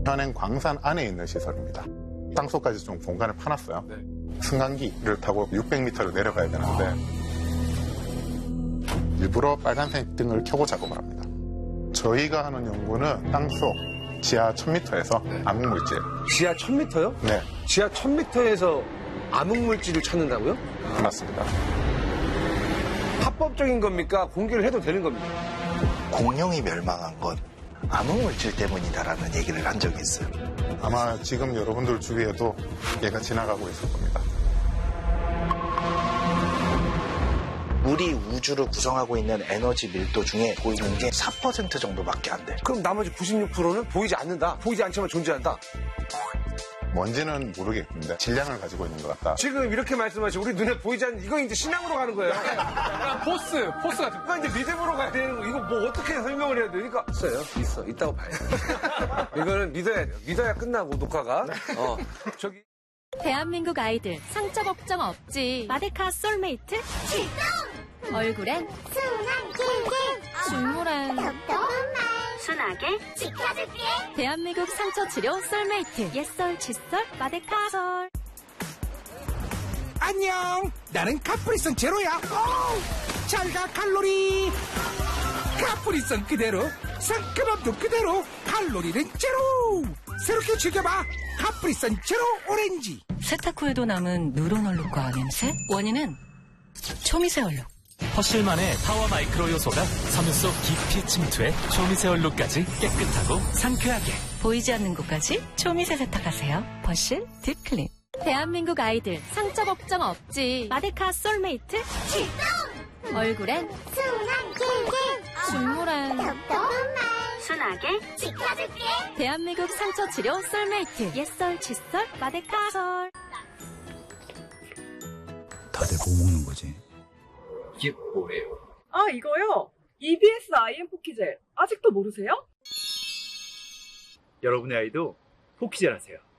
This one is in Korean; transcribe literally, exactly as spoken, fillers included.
현행 광산 안에 있는 시설입니다. 땅속까지 좀 공간을 파놨어요. 네. 승강기를 타고 육백 미터를 내려가야 되는데 일부러 빨간색 등을 켜고 작업을 합니다. 저희가 하는 연구는 땅속 지하 천 미터에서 네. 암흑물질. 지하 천 미터요? 네. 지하 천 미터에서 암흑물질을 찾는다고요? 맞습니다. 합법적인 겁니까? 공개를 해도 되는 겁니까? 공룡이 멸망한 건 암흑물질 때문이다라는 얘기를 한 적이 있어요. 아마 지금 여러분들 주위에도 얘가 지나가고 있을 겁니다. 우리 우주를 구성하고 있는 에너지 밀도 중에 보이는 게 사 퍼센트 정도밖에 안 돼. 그럼 나머지 구십육 퍼센트는 보이지 않는다. 보이지 않지만 존재한다. 뭔지는 모르겠는데 질량을 가지고 있는 것 같다. 지금 이렇게 말씀하시고 우리 눈에 보이지 않는 이거 이제 신앙으로 가는 거예요. 포스, 포스 같은 거. 이제 믿음으로 가야 되는 거. 이거 뭐 어떻게 설명을 해야 되니까 있어요. 있어. 있다고 봐요. 이거는 믿어야 돼요. 믿어야 끝나고 녹화가. 어. 저기 대한민국 아이들 상처 걱정 없지. 마데카 솔메이트 출동! 얼굴엔 순한 킬킬, 눈물엔 순하게 지켜줄게. 대한민국 상처 치료 솔메이트. 옛설 칫솔 마데카솔. 안녕, 나는 카프리선 제로야. 잘가 칼로리. 카프리선 그대로, 상큼함도 그대로, 칼로리는 제로. 새롭게 즐겨봐. 카프리선 제로 오렌지. 세탁 후에도 남은 누런 얼룩과 냄새? 원인은 초미세 얼룩. 퍼실만의 파워 마이크로 요소가 섬유 속 깊이 침투해 초미세 얼룩까지 깨끗하고 상쾌하게. 보이지 않는 곳까지 초미세 세탁하세요. 퍼실 딥클린. 대한민국 아이들 상처 걱정 없지. 마데카 솔메이트 출동! 얼굴엔 순한 킬킬, 눈물엔 순하게 지켜줄게. 대한민국 상처 치료 솔메이트. 옛설 칫솔 마데카솔. 다들 뭐 먹는 거지? 이게 뭐예요? 아, 이거요? 이비에스 아이엠 포키젤. 아직도 모르세요? 여러분의 아이도 포키젤 하세요.